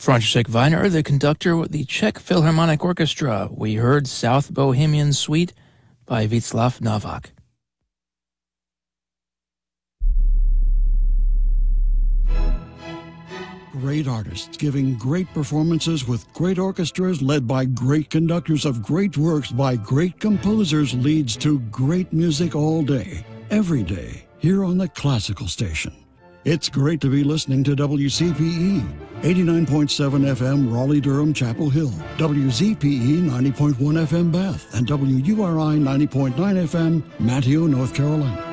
František Weiner, the conductor with the Czech Philharmonic Orchestra. We heard South Bohemian Suite by Václav Novak. Great artists giving great performances with great orchestras led by great conductors of great works by great composers leads to great music all day, every day, here on the Classical Station. It's great to be listening to WCPE, 89.7 FM Raleigh-Durham Chapel Hill, WZPE 90.1 FM Bath, and WURI 90.9 FM Manteo, North Carolina.